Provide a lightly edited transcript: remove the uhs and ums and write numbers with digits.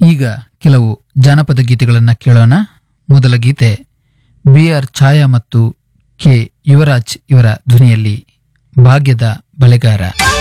ಈಗ ಕೆಲವು ಜಾನಪದ ಗೀತೆಗಳನ್ನ ಕೇಳೋಣ. ಮೊದಲ ಗೀತೆ BR ಛಾಯಾ ಮತ್ತು ಕೆ ಯುವರಾಜ್ ಇವರ ಧ್ವನಿಯಲ್ಲಿ ಭಾಗ್ಯದ ಬಳೆಗಾರ.